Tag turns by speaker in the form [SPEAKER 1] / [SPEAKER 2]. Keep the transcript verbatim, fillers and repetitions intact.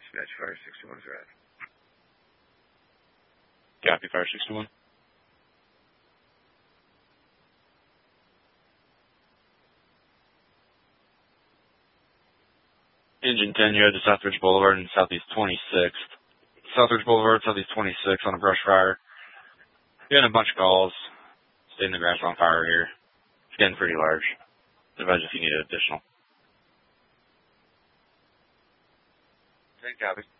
[SPEAKER 1] Dispatch Fire sixty-one is red.
[SPEAKER 2] Copy, Fire sixty-one. Engine ten, you had to Southridge Boulevard and Southeast twenty-sixth. Southridge Boulevard, Southeast twenty-sixth on a brush fire. Getting a bunch of calls. Staying the grass on fire here. It's getting pretty large. Advise if you need additional.
[SPEAKER 1] Ten copy.